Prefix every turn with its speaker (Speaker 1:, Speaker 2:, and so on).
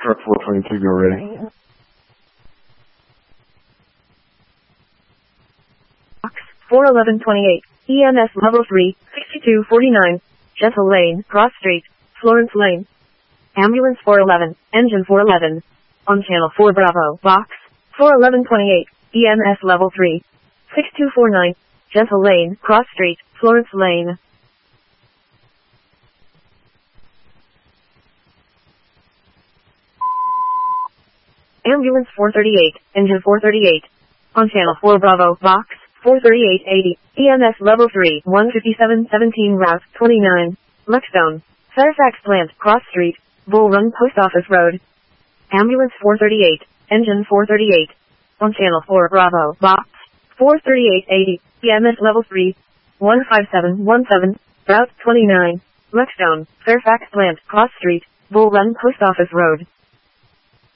Speaker 1: Truck 422, go ready.
Speaker 2: Box 41128, EMS level 3, 6249, Gentle Lane, Cross Street, Florence Lane. Ambulance 411, engine 411. On channel 4 Bravo, box 41128, EMS level 3, 6249, Gentle Lane, Cross Street, Florence Lane. Ambulance 438, engine 438. On channel 4 Bravo, box 43880, EMS level 3, 15717 route 29, Luckstone, Fairfax Plant, Cross Street, Bull Run Post Office Road. Ambulance 438, engine 438. On channel 4 Bravo, box 43880, EMS level 3, 15717, route 29, Luckstone, Fairfax Plant, Cross Street, Bull Run Post Office Road.